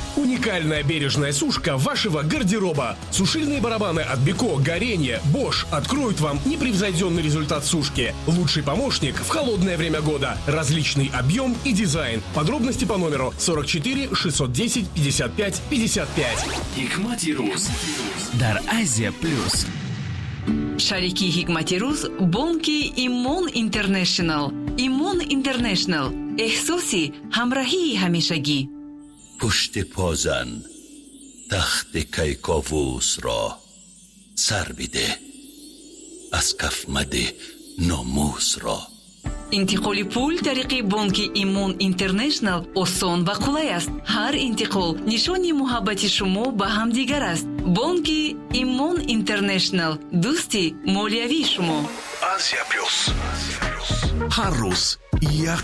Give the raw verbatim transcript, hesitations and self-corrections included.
Уникальная бережная сушка вашего гардероба. Сушильные барабаны от Беко, Горенье, Bosch откроют вам непревзойденный результат сушки. Лучший помощник в холодное время года. Различный объем и дизайн. Подробности по номеру сорок четыре шестьсот десять пятьдесят пять пятьдесят пять. Hikmati Ruz дар Азия Плюс. Шарики Hikmati Ruz бонки Имон Интернешнл. Имон Интернешнл. احساسی همراهی همیشگی. پشت پازن تخت کیکاووس را سر بده، از کف مده ناموس را. انتقال پول طریق بانک ایمون اینترنشنل آسان و قلای است. هر انتقال نشانی محبت شما به هم دیگر است. بانک ایمون اینترنشنل، دوستی مالیوی شما. Азия Плюс. هر روز یک